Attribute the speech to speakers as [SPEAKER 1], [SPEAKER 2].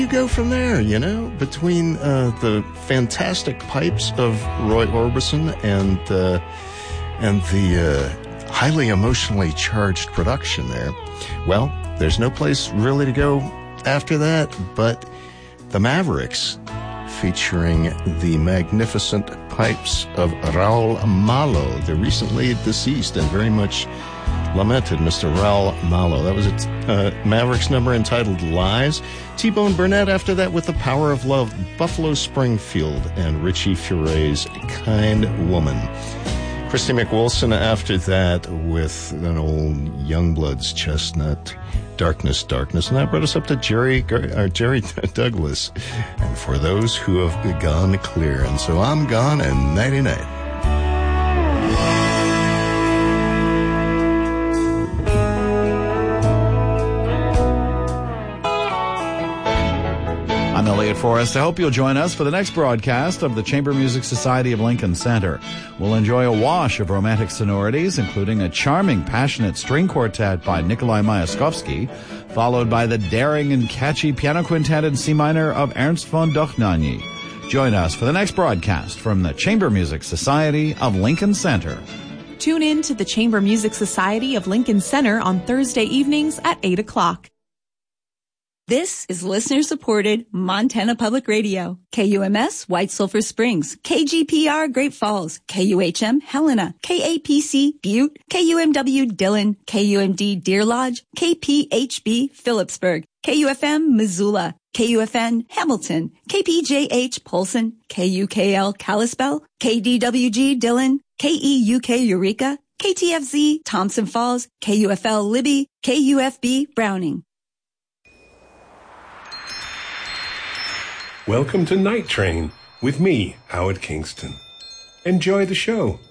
[SPEAKER 1] you go from there, between the fantastic pipes of Roy Orbison and the highly emotionally charged production there. Well, there's no place really to go after that but the Mavericks, featuring the magnificent pipes of Raul Malo, the recently deceased and very much lamented Mr. Raul Malo. That was its Mavericks number entitled Lies. T-Bone Burnett after that with The Power of Love, Buffalo Springfield, and Richie Furet's Kind Woman. Christy McWilson after that with an old Youngbloods chestnut, Darkness, Darkness. And that brought us up to Jerry Douglas. And For Those Who Have Gone Clear. And so I'm gone and nighty-night.
[SPEAKER 2] I'm Elliot Forrest. I hope you'll join us for the next broadcast of the Chamber Music Society of Lincoln Center. We'll enjoy a wash of romantic sonorities, including a charming, passionate string quartet by Nikolai Myaskovsky, followed by the daring and catchy piano quintet in C minor of Ernst von Dochnany. Join us for the next broadcast from the Chamber Music Society of Lincoln Center.
[SPEAKER 3] Tune in to the Chamber Music Society of Lincoln Center on Thursday evenings at 8 o'clock.
[SPEAKER 4] This is listener-supported Montana Public Radio. KUMS, White Sulphur Springs. KGPR, Great Falls. KUHM, Helena. KAPC, Butte. KUMW, Dillon. KUMD, Deer Lodge. KPHB, Phillipsburg. KUFM, Missoula. KUFN, Hamilton. KPJH, Polson. KUKL, Kalispell. KDWG, Dillon. KEUK, Eureka. KTFZ, Thompson Falls. KUFL, Libby. KUFB, Browning.
[SPEAKER 5] Welcome to Night Train with me, Howard Kingston. Enjoy the show.